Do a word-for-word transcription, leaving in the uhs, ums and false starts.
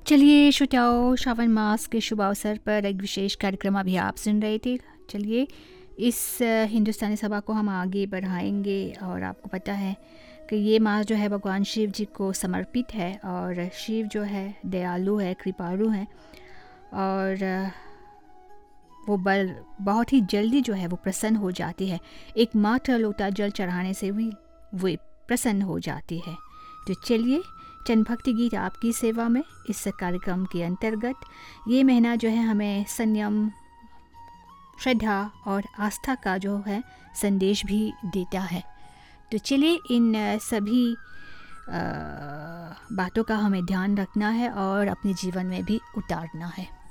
चलिए श्रोताओं, श्रावण मास के शुभ अवसर पर एक विशेष कार्यक्रम अभी आप सुन रहे थे। चलिए इस अ, हिंदुस्तानी सभा को हम आगे बढ़ाएंगे। और आपको पता है कि ये मास जो है भगवान शिव जी को समर्पित है, और शिव जो है दयालु है, कृपालु हैं, और अ, वो बल बहुत ही जल्दी जो है वो प्रसन्न हो जाती है। एक मात्र लोटा जल चढ़ाने से भी वो प्रसन्न हो जाती है। तो चलिए चंद भक्ति गीत आपकी सेवा में इस कार्यक्रम के अंतर्गत। ये महीना जो है हमें संयम, श्रद्धा और आस्था का जो है संदेश भी देता है। तो चलिए इन अ, सभी अ, बातों का हमें ध्यान रखना है और अपने जीवन में भी उतारना है।